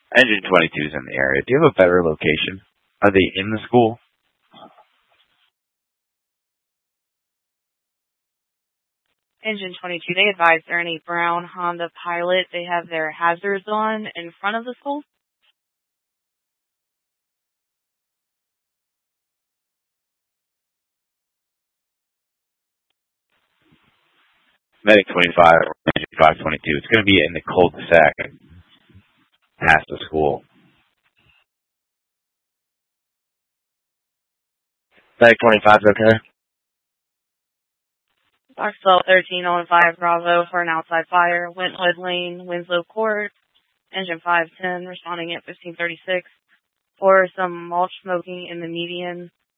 Engine 22 is in the area. Do you have a better location? Are they in the school? Engine 22, they advise they're in a brown Honda Pilot. They have their hazards on in front of the school. Medic 25, Engine 522. It's going to be in the cul-de-sac past the school. Medic 25 is okay. Box 1213 on 5 Bravo for an outside fire. Wentwood Lane, Winslow Court. Engine 510 responding at 1536 for some mulch smoking in the median